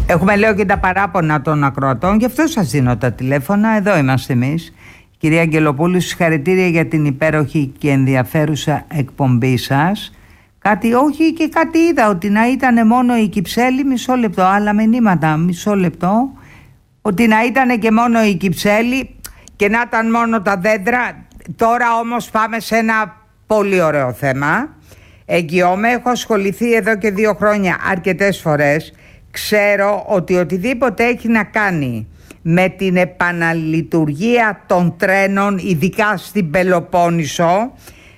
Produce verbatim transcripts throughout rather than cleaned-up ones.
Έχουμε, λέω, και τα παράπονα των ακροατών, γι' αυτό σας δίνω τα τηλέφωνα. Εδώ είμαστε εμείς. Κυρία Αγγελοπούλου, συγχαρητήρια για την υπέροχη και ενδιαφέρουσα εκπομπή σας. Κάτι, όχι, και κάτι είδα, ότι να ήταν μόνο η Κυψέλη, μισό λεπτό, άλλα μηνύματα, μισό λεπτό, ότι να ήταν και μόνο η Κυψέλη και να ήταν μόνο τα δέντρα. Τώρα όμως πάμε σε ένα πολύ ωραίο θέμα. Εγγυώμαι, έχω ασχοληθεί εδώ και δύο χρόνια αρκετές φορές. Ξέρω ότι οτιδήποτε έχει να κάνει με την επαναλειτουργία των τρένων, ειδικά στην Πελοπόννησο,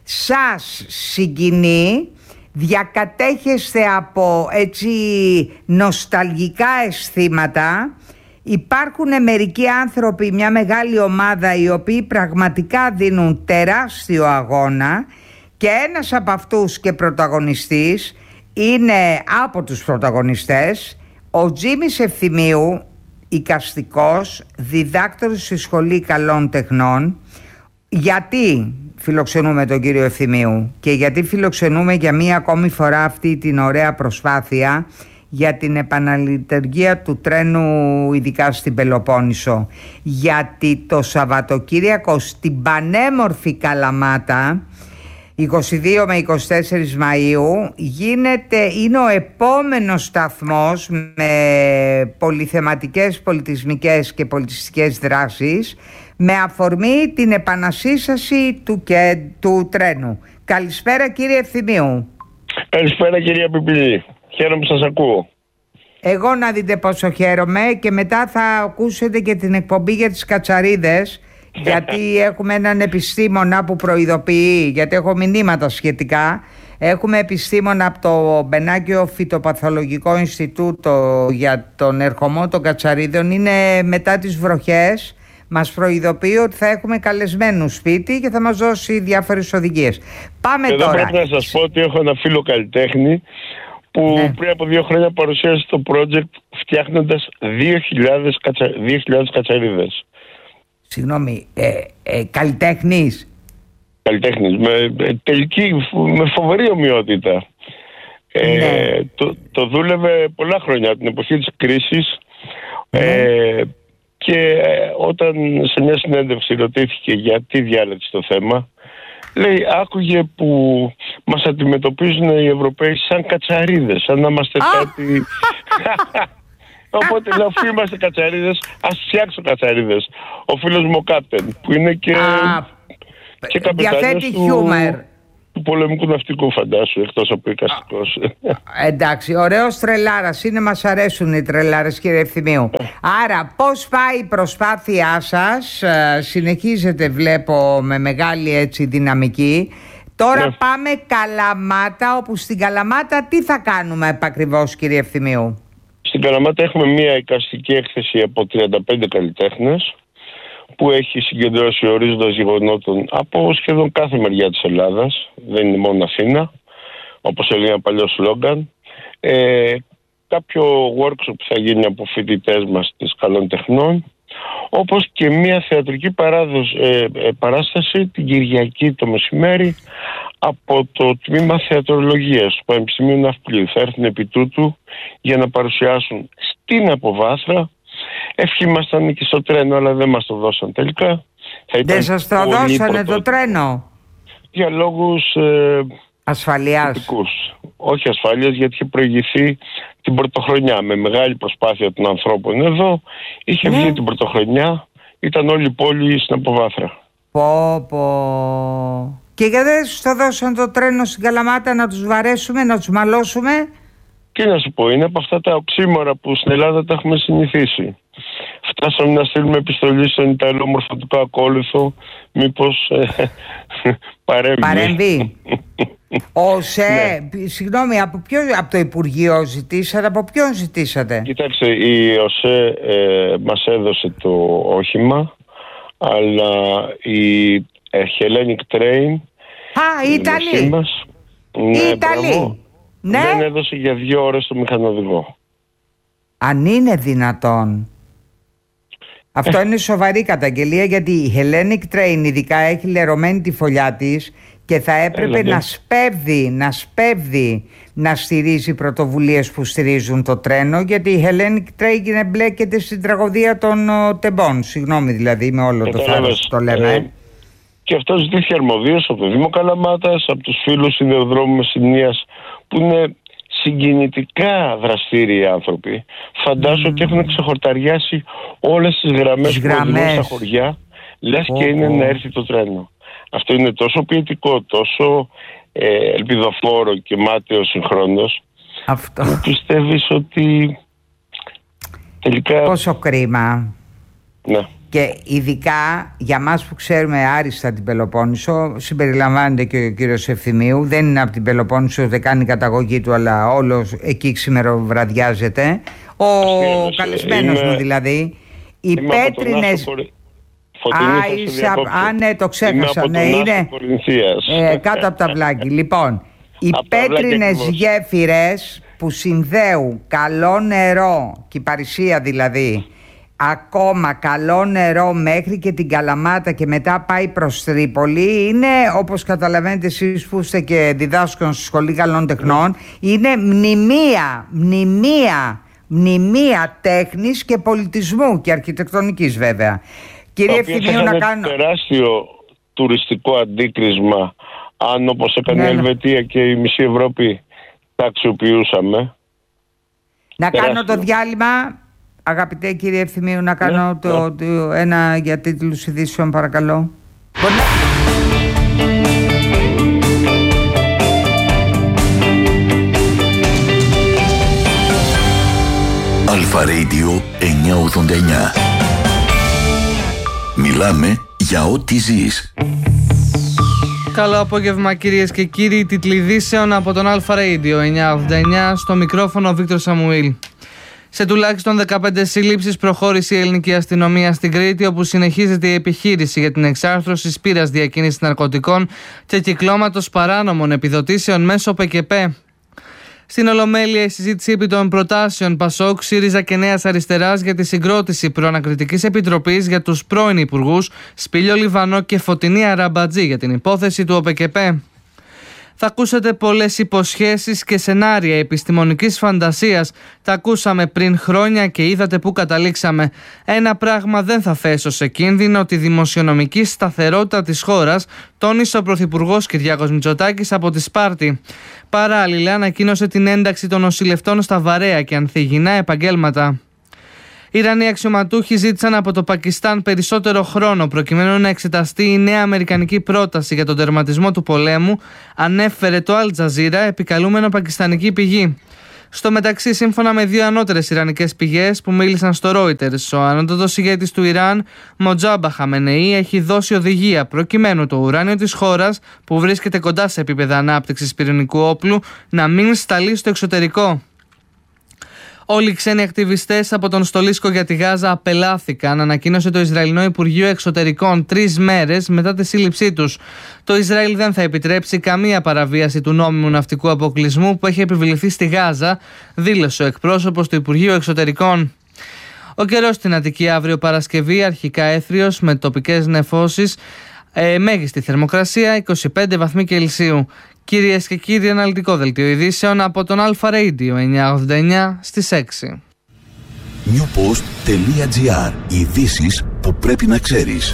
σας συγκινεί, διακατέχεστε από έτσι νοσταλγικά αισθήματα. Υπάρχουν μερικοί άνθρωποι, μια μεγάλη ομάδα, οι οποίοι πραγματικά δίνουν τεράστιο αγώνα, και ένας από αυτούς και πρωταγωνιστής είναι, από τους πρωταγωνιστές, ο Τζίμις Ευθυμίου, εικαστικός, διδάκτορος στη Σχολή Καλών Τεχνών. Γιατί φιλοξενούμε τον κύριο Ευθυμίου και γιατί φιλοξενούμε για μία ακόμη φορά αυτή την ωραία προσπάθεια για την επαναλειτουργία του τρένου, ειδικά στην Πελοπόννησο? Γιατί το Σαββατοκύριακο στην πανέμορφη Καλαμάτα, είκοσι δύο με είκοσι τέσσερα Μαΐου, γίνεται, είναι ο επόμενος σταθμός με πολυθεματικές, πολιτισμικές και πολιτιστικές δράσεις, με αφορμή την επανασύσταση του, και, του τρένου. Καλησπέρα, κύριε Ευθυμίου. Καλησπέρα, κυρία Πιπηλή. Χαίρομαι που σας ακούω. Εγώ να δείτε πόσο χαίρομαι, και μετά θα ακούσετε και την εκπομπή για τις κατσαρίδες, γιατί έχουμε έναν επιστήμονα που προειδοποιεί, γιατί έχω μηνύματα σχετικά. Έχουμε επιστήμονα από το Μπενάκιο Φυτοπαθολογικό Ινστιτούτο για τον ερχομό των κατσαρίδων. Είναι μετά τις βροχές. Μας προειδοποιεί ότι θα έχουμε καλεσμένους σπίτι και θα μας δώσει διάφορες οδηγίες. Πάμε Εδώ τώρα. πρέπει να σας πω ότι έχω ένα φίλο καλλιτέχνη που ναι. πριν από δύο χρόνια παρουσίασε το project φτιάχνοντας δύο χιλιάδες, κατσα... δύο χιλιάδες κατσαρίδες. Συγγνώμη, ε, ε, καλλιτέχνης. Καλλιτέχνης, με, τελική, με φοβερή ομοιότητα. Ναι. Ε, το, το δούλευε πολλά χρόνια, την εποχή της κρίσης. Ναι. Ε, και όταν σε μια συνέντευξη ρωτήθηκε γιατί διάλεξε το θέμα, λέει, άκουγε που μας αντιμετωπίζουν οι Ευρωπαίοι σαν κατσαρίδες, σαν να είμαστε κάτι... Οπότε λέω, αφού είμαστε κατσαρίδες, ας φτιάξω κατσαρίδες. Ο φίλος μου ο Κάπτεν, που είναι και, και καπετάνιος του, του πολεμικού ναυτικού, φαντάσου, εκτός από εικαστικός. Εντάξει, ωραίος τρελάρας είναι, μας αρέσουν οι τρελάρες, κύριε Ευθυμίου. Άρα, πώς πάει η προσπάθειά σας? Συνεχίζετε, βλέπω, με μεγάλη έτσι δυναμική. Τώρα ναι. πάμε Καλαμάτα, όπου στην Καλαμάτα τι θα κάνουμε επακριβώς, κύριε Ευθυμίου? Στην Καλαμάτα έχουμε μια εικαστική έκθεση από τριάντα πέντε καλλιτέχνες που έχει συγκεντρώσει ορίζοντας γεγονότων από σχεδόν κάθε μεριά της Ελλάδας. Δεν είναι μόνο Αθήνα, όπως έλεγε ένα παλιό σλόγγαν. Ε, κάποιο workshop θα γίνει από φοιτητές μας της Καλών Τεχνών, όπως και μια θεατρική παράδοση, ε, ε, παράσταση την Κυριακή το μεσημέρι από το τμήμα θεατρολογίας του Πανεπιστημίου Ναυπλίου. Θα έρθουν επί τούτου για να παρουσιάσουν στην Αποβάθρα. Ευχήμασταν και στο τρένο, αλλά δεν μας το δώσαν τελικά. Δεν σας το δώσανε το τρένο? Για λόγους ε, ασφαλείας. Τυπικούς. Όχι ασφαλείας, γιατί είχε προηγηθεί την πρωτοχρονιά. Με μεγάλη προσπάθεια των ανθρώπων εδώ είχε ναι. βγει την πρωτοχρονιά. Ήταν όλη η πόλη στην Αποβάθρα. Πω πω. Και γιατί δεν σου το δώσαν το τρένο στην Καλαμάτα να τους βαρέσουμε, να τους μαλώσουμε? Τι να σου πω, είναι από αυτά τα οξύμορα που στην Ελλάδα τα έχουμε συνηθίσει. Φτάσαμε να στείλουμε επιστολή στον Ιταλό μορφωτικό ακόλουθο, μήπως ε, παρέμβει. Παρέμβει. Ο ΣΕ, ναι. συγγνώμη, από, ποιο, από το Υπουργείο ζητήσατε, από ποιον ζητήσατε? Κοιτάξτε, η ΟΣΕ ε, μας έδωσε το όχημα, αλλά η ε, Hellenic Train, Α, η Ιταλή. Μας, η ναι, Ιταλή. Ναι. Δεν έδωσε για δύο ώρες το μηχανοδηγό. Αν είναι δυνατόν. Αυτό είναι σοβαρή καταγγελία, γιατί η Hellenic Train ειδικά έχει λερωμένη τη φωλιά της και θα έπρεπε Έλα, να σπέβδει, να σπέβδει, να στηρίζει πρωτοβουλίες που στηρίζουν το τρένο, γιατί η Hellenic Train εμπλέκεται στην τραγωδία των ο, τεμπών. Συγγνώμη δηλαδή, με όλο το θάρρος που το λέμε. Ε, και αυτό ζητήθηκε αρμοδίως από το Δήμο Καλαμάτας, από τους φίλους συνδεοδρόμου Μεσσηνίας, που είναι συγκινητικά δραστήριοι άνθρωποι. Φαντάζομαι mm. ότι έχουν ξεχορταριάσει όλες τις γραμμές που οδηγούν στα χωριά, λες oh, και είναι oh. να έρθει το τρένο. Αυτό είναι τόσο ποιητικό, τόσο ε, ελπιδοφόρο και μάταιο συγχρόνως. Αυτό. Που πιστεύεις ότι τελικά... Πόσο κρίμα. Ναι. Και ειδικά για μας που ξέρουμε άριστα την Πελοπόννησο, συμπεριλαμβάνεται και ο κύριος Ευθυμίου, δεν είναι από την Πελοπόννησο, δεν κάνει καταγωγή του, αλλά όλος εκεί ξημεροβραδιάζεται. Ο Αστιανός, καλεσμένος είμαι, μου δηλαδή. Οι πέτρινες... Α, είσαι, α, ναι, το ξέχασα. Ναι, είναι ε, κάτω από τα βλάκι. Λοιπόν, οι πέτρινες γέφυρες που συνδέουν καλό νερό, και η Παρισία δηλαδή, ακόμα καλό νερό μέχρι και την Καλαμάτα και μετά πάει προς Τρίπολη, είναι, όπως καταλαβαίνετε εσείς που είστε και διδάσκων στη Σχολή Καλών Τεχνών, είναι μνημεία, μνημεία, μνημεία τέχνης και πολιτισμού και αρχιτεκτονικής βέβαια. Κύριε Ευθυμίου, να κάνω τεράστιο τουριστικό αντίκρισμα, αν όπως έκανε ναι, η Ελβετία και η μισή Ευρώπη τα αξιοποιούσαμε. Να τεράστιο. Κάνω το διάλειμμα, αγαπητέ κύριε Ευθυμίου, να κάνω ναι, το, ναι. Το, ένα για τίτλους ειδήσεων, παρακαλώ. Αλφα Radio εννιακόσια ογδόντα εννιά. Μιλάμε για ό,τι ζεις. Καλό απόγευμα κυρίες και κύριοι, τίτλοι ειδήσεων από τον Αλφα Radio εννιακόσια ογδόντα εννιά, στο μικρόφωνο ο Βίκτορ Σαμουήλ. Σε τουλάχιστον δεκαπέντε συλλήψεις προχώρησε η ελληνική αστυνομία στην Κρήτη, όπου συνεχίζεται η επιχείρηση για την εξάρθρωση σπήρας διακίνησης ναρκωτικών και κυκλώματος παράνομων επιδοτήσεων μέσω ΠΚΠ. Στην Ολομέλεια η συζήτηση επί των προτάσεων ΠΑΣΟΚ, ΣΥΡΙΖΑ και Νέας Αριστεράς για τη συγκρότηση προανακριτικής επιτροπής για τους πρώην υπουργούς Σπήλιο Λιβανό και Φωτεινή Αραμπατζή για την υπόθεση του ΟΠΚΠ. Θα ακούσετε πολλές υποσχέσεις και σενάρια επιστημονικής φαντασίας. Τα ακούσαμε πριν χρόνια και είδατε πού καταλήξαμε. Ένα πράγμα δεν θα θέσω σε κίνδυνο, τη δημοσιονομική σταθερότητα της χώρας, τόνισε ο Πρωθυπουργός Κυριάκος Μητσοτάκης από τη Σπάρτη. Παράλληλα, ανακοίνωσε την ένταξη των νοσηλευτών στα βαρέα και ανθυγιεινά επαγγέλματα. Οι Ιρανοί αξιωματούχοι ζήτησαν από το Πακιστάν περισσότερο χρόνο προκειμένου να εξεταστεί η νέα αμερικανική πρόταση για τον τερματισμό του πολέμου, ανέφερε το Αλ Τζαζίρα, επικαλούμενο πακιστανική πηγή. Στο μεταξύ, σύμφωνα με δύο ανώτερες ιρανικές πηγές που μίλησαν στο Reuters, ο ανώτατος ηγέτης του Ιράν, Μοτζάμπα Χαμενεή, έχει δώσει οδηγία προκειμένου το ουράνιο της χώρας, που βρίσκεται κοντά σε επίπεδα ανάπτυξης πυρηνικού όπλου, να μην σταλεί στο εξωτερικό. Όλοι οι ξένοι ακτιβιστές από τον στολίσκο για τη Γάζα απελάθηκαν, ανακοίνωσε το Ισραηλινό Υπουργείο Εξωτερικών τρεις μέρες μετά τη σύλληψή τους. Το Ισραήλ δεν θα επιτρέψει καμία παραβίαση του νόμιμου ναυτικού αποκλεισμού που έχει επιβληθεί στη Γάζα, δήλωσε ο εκπρόσωπος του Υπουργείου Εξωτερικών. Ο καιρός στην Αττική αύριο Παρασκευή, αρχικά έθριος με τοπικές νεφώσεις, ε, μέγιστη θερμοκρασία είκοσι πέντε βαθμοί Κελσίου. Κυρίες και κύριοι, αναλυτικό δελτίο ειδήσεων από τον Αλφα Radio εννιακόσια ογδόντα εννιά στις έξι. newpost τελεία gr. Ειδήσεις που πρέπει να ξέρεις.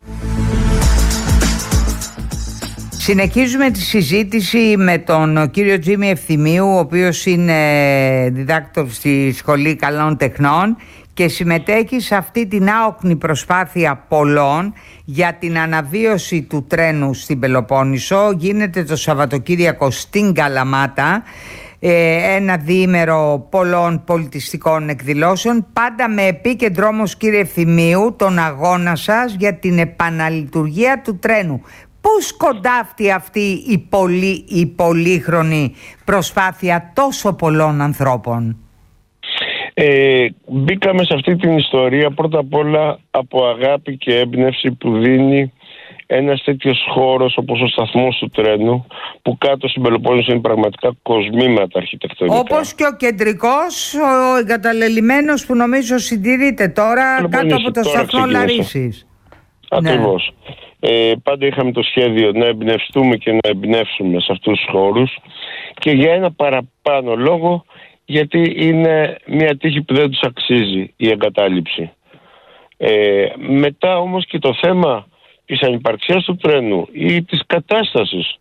Συνεχίζουμε τη συζήτηση με τον κύριο Τζίμι Ευθυμίου, ο οποίος είναι διδάκτορ στη Σχολή Καλών Τεχνών και συμμετέχει σε αυτή την άοκνη προσπάθεια πολλών για την αναβίωση του τρένου στην Πελοπόννησο. Γίνεται το Σαββατοκύριακο στην Καλαμάτα, ένα διήμερο πολλών πολιτιστικών εκδηλώσεων, πάντα με επίκεντρο όμως, κύριε Ευθυμίου, τον αγώνα σας για την επαναλειτουργία του τρένου. Πού σκοντάφτει αυτή η, πολύ, η πολύχρονη προσπάθεια τόσο πολλών ανθρώπων? Ε, μπήκαμε σε αυτή την ιστορία πρώτα απ' όλα από αγάπη και έμπνευση που δίνει ένας τέτοιος χώρος όπως ο σταθμός του τρένου, που κάτω στην Πελοπόννησο είναι πραγματικά κοσμήματα αρχιτεκτονικά. Όπως και ο κεντρικός, ο εγκαταλελειμμένος που νομίζω συντηρείται τώρα κάτω από το σταθμό Λαρίσης. Ακριβώς. Ναι. Ε, πάντα είχαμε το σχέδιο να εμπνευστούμε και να εμπνεύσουμε σε αυτούς τους χώρους, και για ένα παραπάνω λόγο, γιατί είναι μια τύχη που δεν τους αξίζει η εγκατάλειψη. Ε, μετά όμως και το θέμα της ανυπαρξίας του τρένου ή της κατάστασης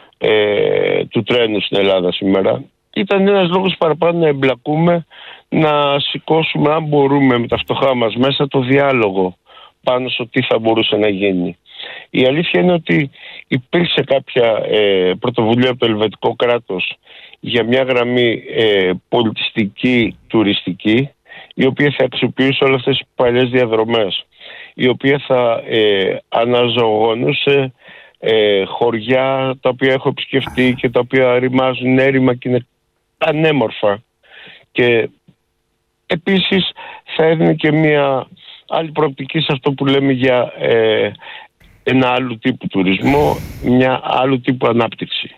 ε, του τρένου στην Ελλάδα σήμερα ήταν ένας λόγος παραπάνω να εμπλακούμε, να σηκώσουμε, αν μπορούμε, με τα φτωχά μας μέσα το διάλογο πάνω στο τι θα μπορούσε να γίνει. Η αλήθεια είναι ότι υπήρξε κάποια ε, πρωτοβουλία από το ελβετικό κράτος για μια γραμμή ε, πολιτιστική, τουριστική, η οποία θα αξιοποιήσει όλες αυτές τις παλιές διαδρομές, η οποία θα ε, αναζωογονούσε ε, χωριά τα οποία έχω επισκεφτεί και τα οποία ρημάζουν έρημα και είναι ανέμορφα, και επίσης θα έδινε και μια άλλη προοπτική σε αυτό που λέμε για ε, ένα άλλο τύπου τουρισμό, μια άλλου τύπου ανάπτυξη.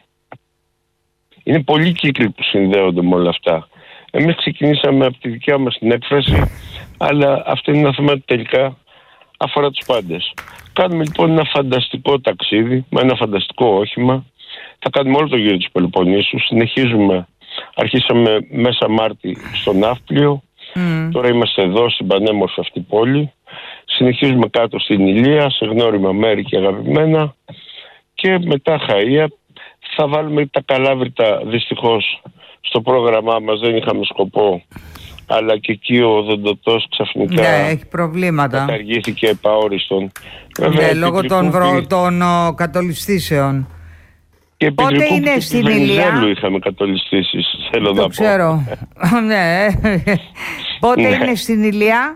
Είναι πολλοί κύκλοι που συνδέονται με όλα αυτά. Εμείς ξεκινήσαμε από τη δικιά μας την έκφραση, αλλά αυτό είναι ένα θέμα που τελικά αφορά τους πάντες. Κάνουμε λοιπόν ένα φανταστικό ταξίδι, με ένα φανταστικό όχημα. Θα κάνουμε όλο το γύρο της Πελοποννήσου. Συνεχίζουμε, αρχίσαμε μέσα Μάρτη στο Ναύπλιο. Mm. Τώρα είμαστε εδώ στην πανέμορφη αυτή πόλη. Συνεχίζουμε κάτω στην Ηλία, σε γνώριμα μέρη και αγαπημένα. Και μετά Χαΐα. Θα βάλουμε τα Καλάβρητα, δυστυχώς στο πρόγραμμά μας δεν είχαμε σκοπό, αλλά και εκεί ο οδοντοτός ξαφνικά ναι, έχει προβλήματα. καταργήθηκε επαόριστον. Ναι, λόγω των, βρο... των ο, κατολιστήσεων. Και πότε είναι στην Ηλία? Είχαμε κατολιστήσεις, θέλω το να ξέρω. Ναι. Πότε ναι. είναι στην Ηλία?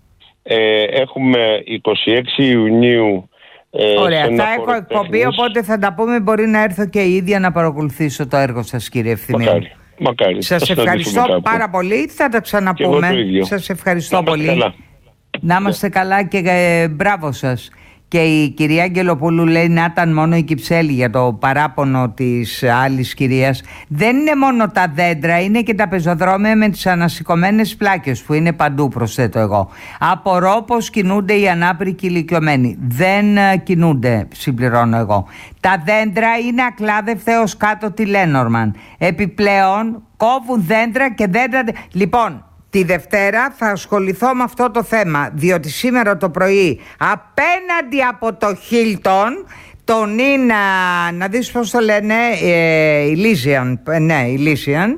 Ε, έχουμε είκοσι έξι Ιουνίου. Ε, Ωραία, θα έχω εκπομπή, οπότε θα τα πούμε. Μπορεί να έρθω και η ίδια να παρακολουθήσω το έργο σας, κύριε Ευθυμίου. Μακάρι, μακάρι. Σας ευχαριστώ πάρα πολύ. Θα τα ξαναπούμε. Σας ευχαριστώ να πολύ. Καλά. Να είμαστε καλά και ε, μπράβο σας. Και η κυρία Αγγελοπούλου λέει να ήταν μόνο η Κυψέλη για το παράπονο της άλλης κυρίας. Δεν είναι μόνο τα δέντρα, είναι και τα πεζοδρόμια με τις ανασηκωμένες πλάκες που είναι παντού, προσθέτω εγώ. Απορώ πως κινούνται οι ανάπηροι και οι ηλικιωμένοι. Δεν κινούνται, συμπληρώνω εγώ. Τα δέντρα είναι ακλάδευτα έως κάτω τη Λένορμαν. Επιπλέον κόβουν δέντρα και δέντρα... Λοιπόν... Τη Δευτέρα θα ασχοληθώ με αυτό το θέμα, διότι σήμερα το πρωί απέναντι από το Χίλτον, τον είναι, να δεις πώς το λένε, ε, Elysian, ναι, Elysian.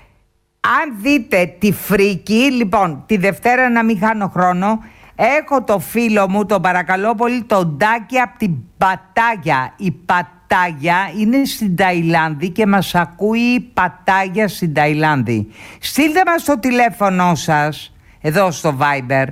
Αν δείτε τη φρίκη, λοιπόν, τη Δευτέρα, να μην χάνω χρόνο, έχω το φίλο μου, τον παρακαλώ πολύ, τον Τάκη από την Πατάγια. Η Πατάγια είναι στην Ταϊλάνδη και μας ακούει η Πατάγια στην Ταϊλάνδη. Στείλτε μας το τηλέφωνο σας εδώ στο Viber